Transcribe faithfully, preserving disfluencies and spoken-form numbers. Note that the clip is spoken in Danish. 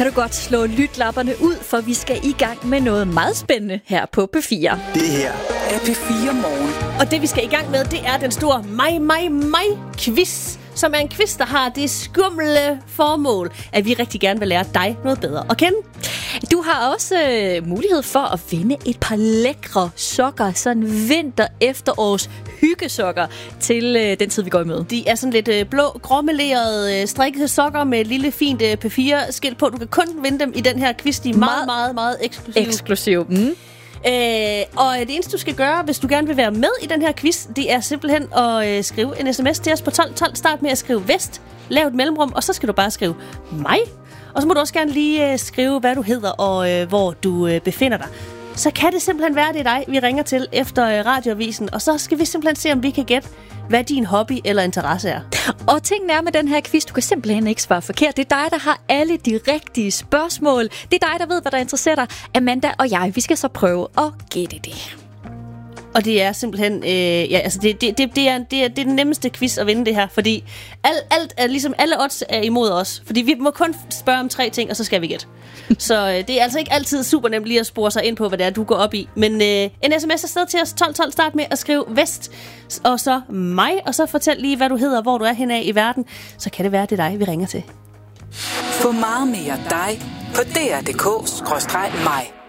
Kan du godt slå lytlapperne ud, for vi skal i gang med noget meget spændende her på P fire. Det her er P fire Morgen. Og det vi skal i gang med, det er den store mig, mig, mig quiz, som er en quiz, der har det skumle formål, at vi rigtig gerne vil lære dig noget bedre at kende. Du har også øh, mulighed for at vinde et par lækre sokker, sådan vinter-efterårs hyggesokker til øh, den tid, vi går i møde. De er sådan lidt øh, blå, gråmelerede, øh, strikkede sokker med et lille fint øh, P fire-skilt på. Du kan kun vinde dem i den her quiz. De er meget, meget, meget, meget eksklusive. Eksklusiv. Mm. Øh, og det eneste, du skal gøre, hvis du gerne vil være med i den her quiz, det er simpelthen at øh, skrive en sms til os på tolv tolv. Start med at skrive Vest, lav et mellemrum, og så skal du bare skrive mig. Og så må du også gerne lige øh, skrive, hvad du hedder og øh, hvor du øh, befinder dig. Så kan det simpelthen være, det er dig, vi ringer til efter øh, radioavisen. Og så skal vi simpelthen se, om vi kan gætte, hvad din hobby eller interesse er. Og tingene er med den her quiz, du kan simpelthen ikke svare forkert. Det er dig, der har alle de rigtige spørgsmål. Det er dig, der ved, hvad der interesserer dig. Amanda og jeg, vi skal så prøve at gætte det. Og det er simpelthen, øh, ja, altså det, det, det, det, er, det, er, det er den nemmeste quiz at vinde det her, fordi alt, alt er ligesom, alle odds er imod os, fordi vi må kun spørge om tre ting, og så skal vi gætte. Så øh, det er altså ikke altid super nemt lige at spore sig ind på, hvad det er, du går op i. Men øh, en sms er sted til os tolv tolv, start med at skrive Vest, og så mig, og så fortæl lige, hvad du hedder, hvor du er henne i verden, så kan det være, det er dig, vi ringer til. Få meget mere dig på d r punktum d k skråstreg mig.